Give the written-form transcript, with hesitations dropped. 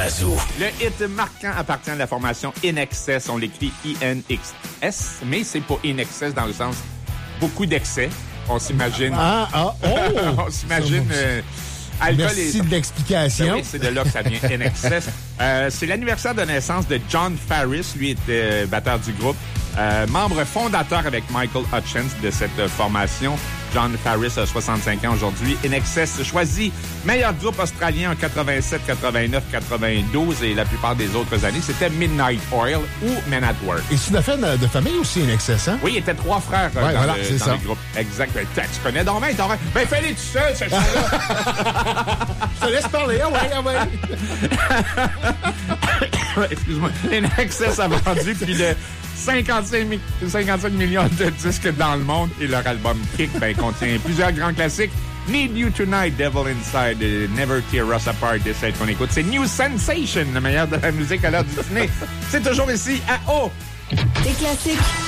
Bazou. Le hit marquant appartient à la formation In Excess. On l'écrit INXS, mais c'est pas In Excess dans le sens beaucoup d'excès. On s'imagine... On s'imagine... Merci de l'explication. Oui, c'est de là que ça vient, In Excess. C'est l'anniversaire de naissance de John Farris. Lui était batteur du groupe. Membre fondateur avec Michael Hutchence de cette formation. John Farris a 65 ans aujourd'hui. In Excess choisit meilleur groupe australien en 87, 89, 92 et la plupart des autres années, c'était Midnight Oil ou Men at Work. Et c'est une affaire de famille aussi, In Excess, hein? Oui, il était 3 frères dans le groupe. Exact. Ben, tu connais donc bien, ben fais-les tout seul, ce chien-là. Je te laisse parler, ouais. Excuse-moi. In Excess a vendu plus de 55 millions de disques dans le monde et leur album Kick contient plusieurs grands classiques. Need You Tonight, Devil Inside, Never Tear Us Apart, de celle qu'on écoute. C'est New Sensation, le meilleur de la musique à l'heure du dîner. C'est toujours ici à O. Des classiques